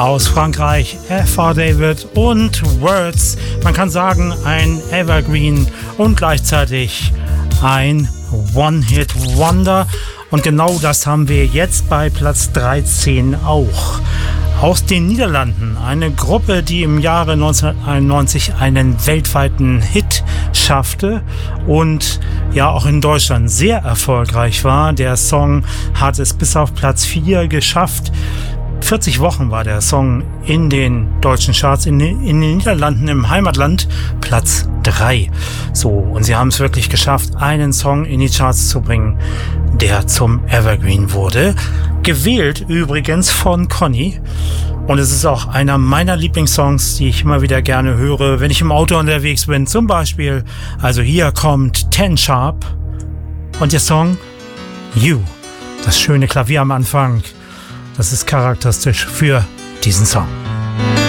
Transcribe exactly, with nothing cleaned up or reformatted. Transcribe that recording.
aus Frankreich, F R David und Words. Man kann sagen, ein Evergreen und gleichzeitig ein One-Hit-Wonder. Und genau das haben wir jetzt bei Platz dreizehn auch. Aus den Niederlanden, eine Gruppe, die im Jahre neunzehnhunderteinundneunzig einen weltweiten Hit schaffte und ja auch in Deutschland sehr erfolgreich war. Der Song hat es bis auf Platz vier geschafft. vierzig Wochen war der Song in den deutschen Charts, in den, in den Niederlanden, im Heimatland, Platz drei. So, und sie haben es wirklich geschafft, einen Song in die Charts zu bringen, der zum Evergreen wurde. Gewählt übrigens von Conny. Und es ist auch einer meiner Lieblingssongs, die ich immer wieder gerne höre, wenn ich im Auto unterwegs bin, zum Beispiel. Also hier kommt Ten Sharp und der Song You. Das schöne Klavier am Anfang. Das ist charakteristisch für diesen Song.